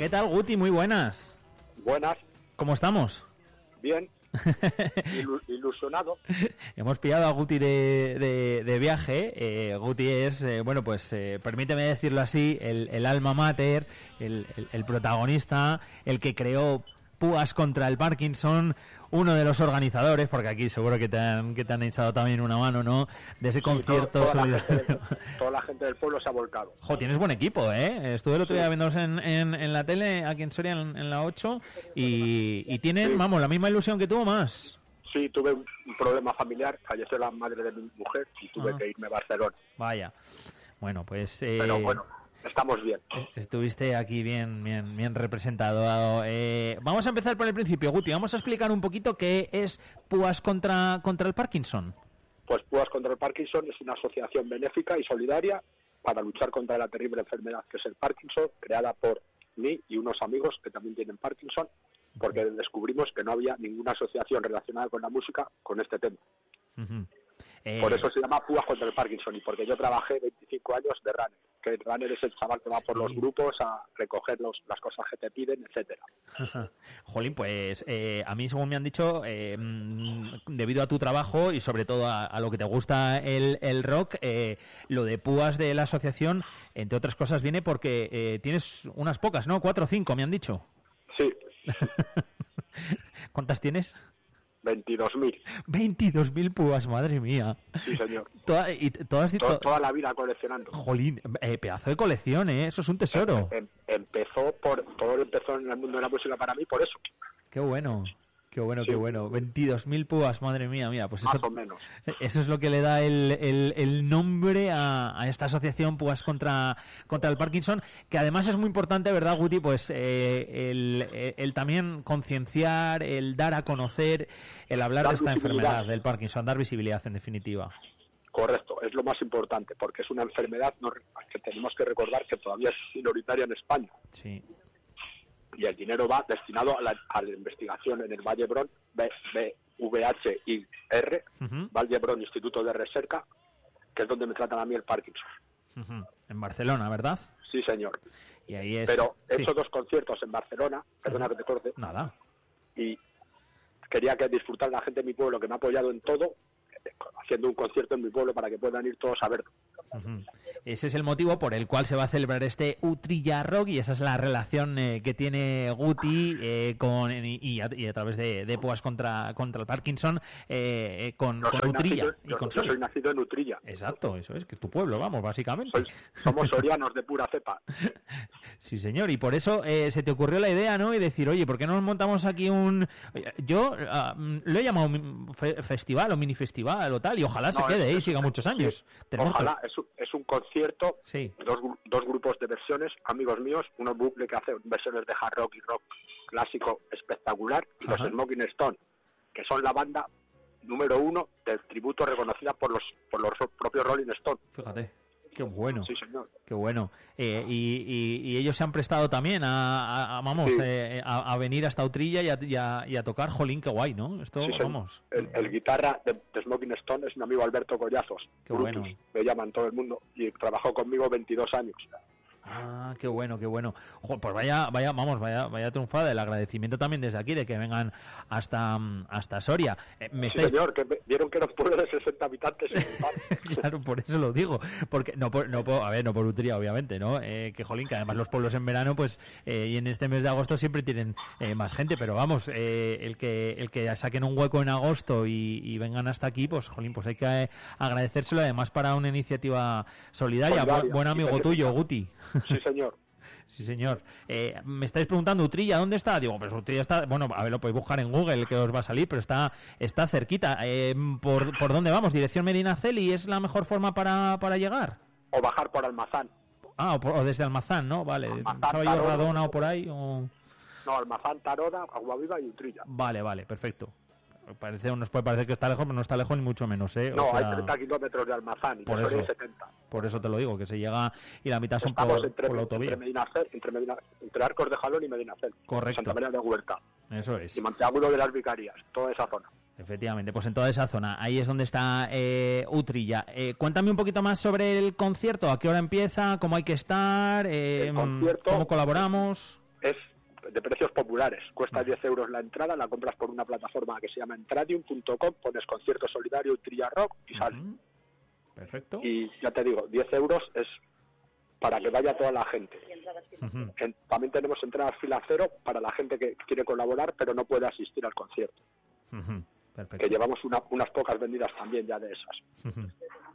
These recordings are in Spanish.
¿Qué tal, Guti? Muy buenas. Buenas. ¿Cómo estamos? Bien. Ilusionado. Hemos pillado a Guti de viaje. Guti es, permíteme decirlo así, el alma mater, el protagonista, el que creó Púas contra el Parkinson, uno de los organizadores, porque aquí seguro que te han echado también una mano, ¿no? De ese concierto solidario. Toda la gente del pueblo se ha volcado. Jo, tienes buen equipo, ¿eh? Estuve el otro día viéndolos en la tele, aquí en Soria, en la 8, y tienen, vamos, la misma ilusión que tú o más. Sí, tuve un problema familiar, falleció la madre de mi mujer y tuve que irme a Barcelona. Vaya. Bueno, pues... Pero bueno, estamos bien. Estuviste aquí bien representado. Vamos a empezar por el principio, Guti. Vamos a explicar un poquito qué es Púas contra el Parkinson. Pues Púas contra el Parkinson es una asociación benéfica y solidaria para luchar contra la terrible enfermedad que es el Parkinson, creada por mí y unos amigos que también tienen Parkinson, porque descubrimos que no había ninguna asociación relacionada con la música con este tema. Uh-huh. Por eso se llama Púas contra el Parkinson y porque yo trabajé 25 años de runner, que el runner es el chaval que va por los grupos a recoger las cosas que te piden, etcétera. Jolín, pues a mí, según me han dicho, debido a tu trabajo y sobre todo a lo que te gusta el rock, lo de Púas de la asociación, entre otras cosas, viene porque tienes unas pocas, ¿no? 4 o 5, me han dicho. Sí. ¿Cuántas tienes? 22.000. 22.000 púas, madre mía. Sí, señor. Toda la vida coleccionando. Jolín, pedazo de colección, ¿eh? Eso es un tesoro. Todo empezó en el mundo de la música para mí por eso. Qué bueno. Qué bueno. 22.000 púas, madre mía, mira, pues eso, más o menos. Eso es lo que le da el nombre a esta asociación Púas contra el Parkinson, que además es muy importante, ¿verdad, Guti? Pues el también concienciar, el dar a conocer, el hablar de esta enfermedad del Parkinson, dar visibilidad en definitiva. Correcto, es lo más importante, porque es una enfermedad que tenemos que recordar que todavía es minoritaria en España. Sí. Y el dinero va destinado a la investigación en el Vallebron, VHIR, Vallebron Instituto de Recerca, que es donde me tratan a mí el Parkinson. En Barcelona, ¿verdad? Sí, señor. Y ahí es... Pero he hecho 2 conciertos en Barcelona, perdona que te corte. Nada. Y quería que disfrutara la gente de mi pueblo, que me ha apoyado en todo, haciendo un concierto en mi pueblo para que puedan ir todos a verlo. Ese es el motivo por el cual se va a celebrar este Utrilla Rock, y esa es la relación que tiene Guti y a través de Púas contra el Parkinson con Utrilla. Yo soy nacido en Utrilla. Exacto, eso es, que es tu pueblo, vamos, básicamente. Somos sorianos de pura cepa. Sí, señor, y por eso se te ocurrió la idea, ¿no? Y decir, oye, ¿por qué no nos montamos aquí un... Yo lo he llamado festival o mini festival o tal, y ojalá se quede y siga muchos años. Sí, ojalá, es un concierto, sí. dos grupos de versiones, amigos míos, uno bucle que hace versiones de hard rock y rock clásico espectacular, y los Smoking Stone, que son la banda número 1 del tributo reconocida por los propios Rolling Stone. Fíjate. Qué bueno. Sí, señor. Qué bueno. Y ellos se han prestado también a venir hasta Utrilla y a tocar. Jolín, qué guay, ¿no? Esto, sí, vamos. El guitarra de Smoking Stone es mi amigo Alberto Collazos. Qué bueno. Me llaman todo el mundo y trabajó conmigo 22 años. Ah, qué bueno. Pues vaya triunfada. El agradecimiento también desde aquí de que vengan hasta Soria. Señor, que vieron que era un pueblo de 60 habitantes. Claro, por eso lo digo. Porque no por Utrilla, obviamente, ¿no? Que jolín, que además los pueblos en verano, pues, y en este mes de agosto siempre tienen más gente, pero vamos, el que saquen un hueco en agosto y vengan hasta aquí, pues, jolín, pues hay que agradecérselo, además para una iniciativa solidaria. Buen amigo tuyo, Guti. Sí, señor. Sí, señor. Me estáis preguntando, ¿Utrilla dónde está? Digo, pues Utrilla está... Bueno, a ver, lo podéis buscar en Google, que os va a salir, pero está cerquita. ¿Por dónde vamos? ¿Dirección Medinaceli es la mejor forma para llegar? O bajar por Almazán. Ah, o desde Almazán, ¿no? Vale. Almazán, yo Radona o por ahí? O... No, Almazán, Taroda, Aguaviva y Utrilla. Vale, perfecto. Nos puede parecer que está lejos, pero no está lejos ni mucho menos, ¿eh? No, hay 30 kilómetros de Almazán y por eso 70. Por eso te lo digo, que se llega y la mitad son por la autovía. Entre Arcos de Jalón y Medinaceli. Correcto. Santa María de Huerta. Eso es. Y Monteagudo de las Vicarias, toda esa zona. Efectivamente, pues en toda esa zona, ahí es donde está Utrilla. Cuéntame un poquito más sobre el concierto, ¿a qué hora empieza? ¿Cómo hay que estar? ¿Cómo colaboramos? es de precios populares. Cuesta 10 euros la entrada, la compras por una plataforma que se llama entradium.com, pones concierto solidario Utrilla Rock y sale. Perfecto. Y ya te digo, 10 euros es para que vaya toda la gente. También tenemos entradas fila cero para la gente que quiere colaborar pero no puede asistir al concierto. Perfecto. Que llevamos unas pocas vendidas también ya de esas.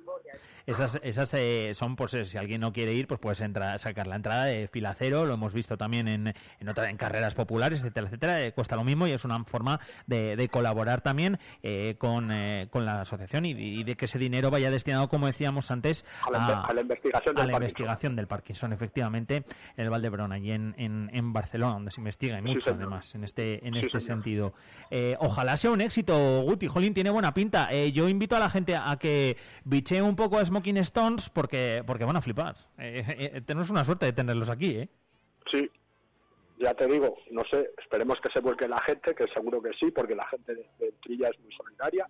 Esas son, pues si alguien no quiere ir, pues puedes sacar la entrada de fila cero, lo hemos visto también en carreras populares, etcétera, etcétera, cuesta lo mismo y es una forma de colaborar también con la asociación y de que ese dinero vaya destinado, como decíamos antes, a la investigación del Parkinson, efectivamente, en el Valdebrón, allí en Barcelona, donde se investiga y mucho, además, en este sentido. Ojalá sea un éxito, Guti. Jolín, tiene buena pinta. Yo invito a la gente a que bichee un poco a Smoking Stones porque van a flipar. Tenemos una suerte de tenerlos aquí, ¿eh? Sí, ya te digo, no sé, esperemos que se vuelque la gente, que seguro que sí, porque la gente de Utrilla es muy solidaria.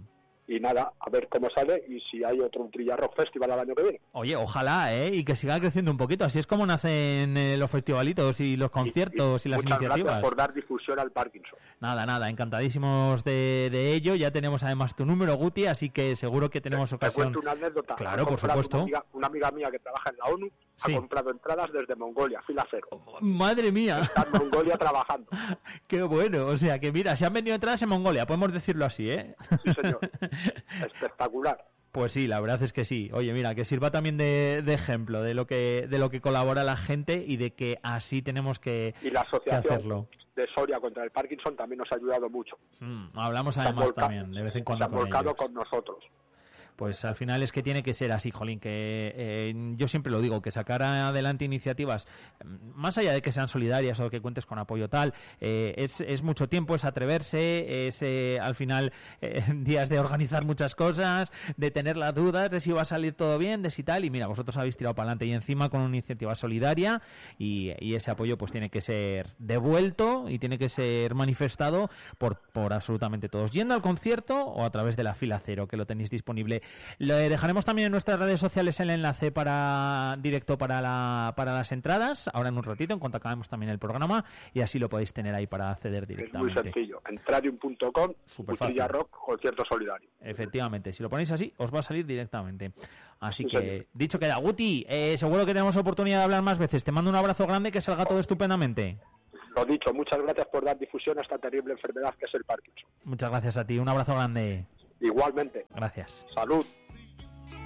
Y nada, a ver cómo sale y si hay otro Utrilla Rock Festival al año que viene. Oye, ojalá, y que siga creciendo un poquito. Así es como nacen los festivalitos y los conciertos y las iniciativas. Muchas gracias por dar difusión al Parkinson. Nada, encantadísimos de ello. Ya tenemos además tu número, Guti, así que seguro que tenemos ocasión. Te cuento una anécdota. Claro, por supuesto. Una amiga mía que trabaja en la ONU ha comprado entradas desde Mongolia, fila cero. ¡Madre mía! Está en Mongolia trabajando. ¡Qué bueno! O sea, que mira, se han vendido entradas en Mongolia, podemos decirlo así, ¿eh? Sí, señor. Espectacular. Pues sí, la verdad es que sí. Oye, mira, que sirva también de ejemplo de lo que colabora la gente y de que así tenemos que hacerlo. Y la asociación de Soria contra el Parkinson también nos ha ayudado mucho. Hablamos además también, de vez en cuando. Se han volcado con nosotros. Pues al final es que tiene que ser así, Jolín, que yo siempre lo digo, que sacar adelante iniciativas, más allá de que sean solidarias o que cuentes con apoyo tal, es mucho tiempo, es atreverse, es al final días de organizar muchas cosas, de tener las dudas de si va a salir todo bien, de si tal, y mira, vosotros habéis tirado para adelante y encima con una iniciativa solidaria y ese apoyo pues tiene que ser devuelto y tiene que ser manifestado por absolutamente todos, yendo al concierto o a través de la fila cero, que lo tenéis disponible. Le dejaremos también en nuestras redes sociales el enlace directo para las entradas, ahora en un ratito, en cuanto acabemos también el programa, y así lo podéis tener ahí para acceder directamente. Es muy sencillo, entradium.com, Utrilla Rock, concierto solidario. Efectivamente, si lo ponéis así, os va a salir directamente. Así que, señor. Dicho queda, Guti, seguro que tenemos oportunidad de hablar más veces. Te mando un abrazo grande, que salga todo estupendamente. Lo dicho, muchas gracias por dar difusión a esta terrible enfermedad que es el Parkinson. Muchas gracias a ti, un abrazo grande. Igualmente. Gracias. Salud.